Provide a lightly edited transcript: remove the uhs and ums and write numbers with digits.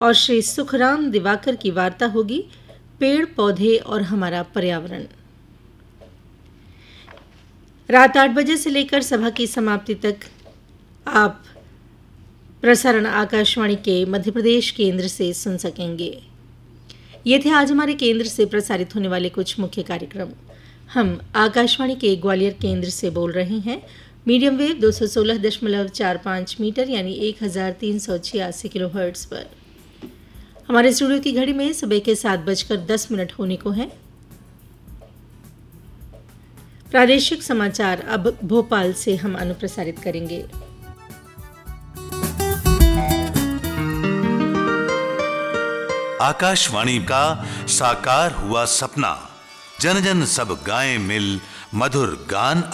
और श्री सुखराम दिवाकर की वार्ता होगी पेड़ पौधे और हमारा पर्यावरण। रात 8 बजे से लेकर सभा की समाप्ति तक आप प्रसारण आकाशवाणी के मध्य प्रदेश केंद्र से सुन सकेंगे। ये थे आज हमारे केंद्र से प्रसारित होने वाले कुछ मुख्य कार्यक्रम। हम आकाशवाणी के ग्वालियर केंद्र से बोल रहे हैं। मीडियम वेव 216.45 मीटर यानी 1386 किलोहर्ट्ज़ पर। हमारे स्टूडियो की घड़ी में सुबह के 7:10 होने को है। प्रादेशिक समाचार अब भोपाल से हम अनुप्रसारित करेंगे। आकाशवाणी का साकार हुआ सपना, जन जन सब गाएं मिल मधुर गान